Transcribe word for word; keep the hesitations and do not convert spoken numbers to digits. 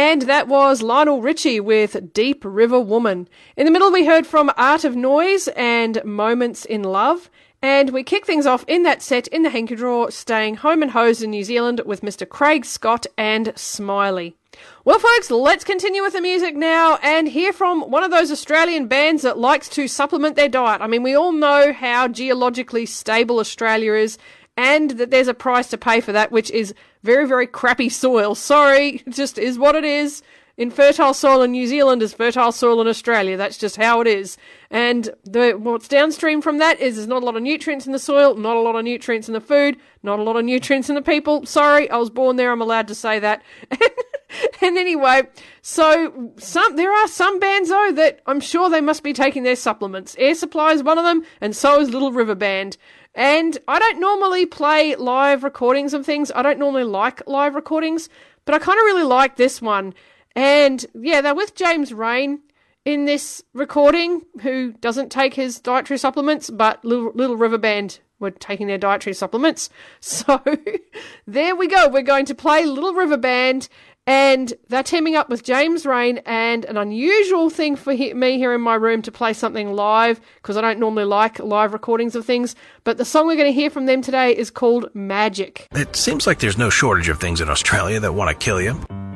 And that was Lionel Richie with Deep River Woman. In the middle, we heard from Art of Noise and Moments in Love. And we kick things off in that set in the Hanky Draw, staying home and hosed in New Zealand with Mister Craig Scott and Smiley. Well, folks, let's continue with the music now and hear from one of those Australian bands that likes to supplement their diet. I mean, we all know how geologically stable Australia is and that there's a price to pay for that, which is very, very crappy soil. Sorry, it just is what it is. Infertile soil in New Zealand is fertile soil in Australia. That's just how it is. And the, what's downstream from that is there's not a lot of nutrients in the soil, not a lot of nutrients in the food, not a lot of nutrients in the people. Sorry, I was born there. I'm allowed to say that. And anyway, so some there are some bands, though, that I'm sure they must be taking their supplements. Air Supply is one of them, and so is Little River Band. And I don't normally play live recordings of things. I don't normally like live recordings, but I kind of really like this one. And, yeah, they're with James Rain in this recording, who doesn't take his dietary supplements, but Little, Little River Band were taking their dietary supplements. So, there we go. We're going to play Little River Band, and they're teaming up with James Rain, and an unusual thing for he- me here in my room to play something live, because I don't normally like live recordings of things, but the song we're going to hear from them today is called Magic. It seems like there's no shortage of things in Australia that want to kill you.